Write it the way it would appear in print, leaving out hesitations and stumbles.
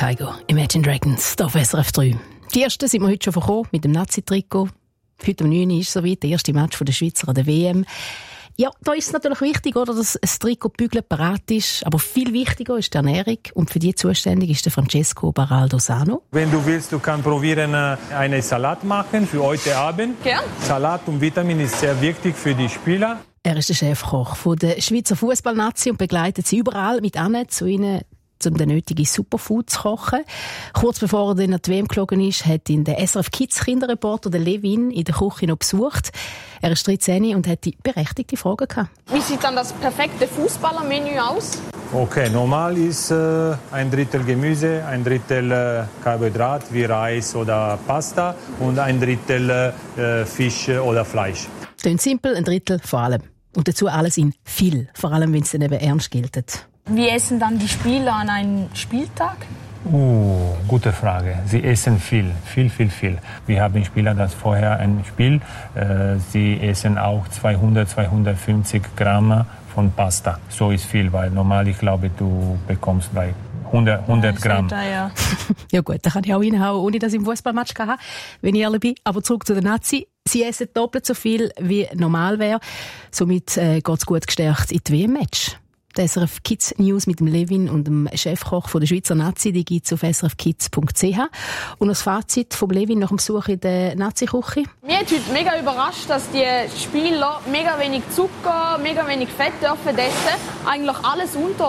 Kygo, Imagine Dragons, hier auf SRF 3. Die ersten sind wir heute schon gekommen mit dem Nazi-Trikot. Heute um 9 Uhr ist es soweit, der erste Match der Schweizer an der WM. Ja, da ist es natürlich wichtig, oder, dass ein Trikot bügeln parat ist. Aber viel wichtiger ist die Ernährung. Und für die zuständig ist der Francesco Baraldo Sano. Wenn du willst, du kannst probieren, einen Salat machen für heute Abend. Gern. Salat und Vitamin ist sehr wichtig für die Spieler. Er ist der Chefkoch von der Schweizer Fußballnazi und begleitet sie überall mit an zu ihnen, um den nötigen Superfood zu kochen. Kurz bevor er dann an die WM geflogen ist, hat ihn der SRF Kids Kinderreporter, der Levin, in der Küche noch besucht. Er ist 13 und hat die berechtigte Frage gehabt. Wie sieht dann das perfekte Fußballermenü aus? Okay, normal ist ein Drittel Gemüse, ein Drittel Karbohydrat wie Reis oder Pasta und ein Drittel Fisch oder Fleisch. Klingt simpel, ein Drittel vor allem. Und dazu alles in viel, vor allem wenn es dann eben ernst gilt. Wie essen dann die Spieler an einem Spieltag? Gute Frage. Sie essen viel. Wir haben Spieler, das vorher ein Spiel, sie essen auch 200, 250 Gramm von Pasta. So ist viel, weil normal, ich glaube, du bekommst bei 100 Gramm. Ja gut, da kann ich auch reinhauen, ohne dass ich im Fußballmatch hatte, wenn ich ehrlich bin. Aber zurück zu den Nazi. Sie essen doppelt so viel, wie normal wäre. Somit geht es gut gestärkt in die WM-Match. Die SRF Kids News mit dem Levin und dem Chefkoch von der Schweizer Nazi, die gibt es auf srfkids.ch. Und das Fazit vom Levin nach dem Besuch in der Nazi-Küche? Mich hat heute mega überrascht, dass die Spieler mega wenig Zucker, mega wenig Fett dürfen essen. Eigentlich alles unter